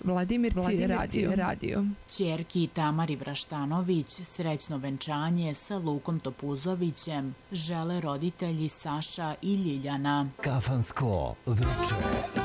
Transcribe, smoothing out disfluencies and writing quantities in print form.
Vladimirci radio. Ćerki Tamari Vraštanović srećno venčanje sa Lukom Topuzovićem žele roditelji Saša i Ljiljana. Kafansko veče.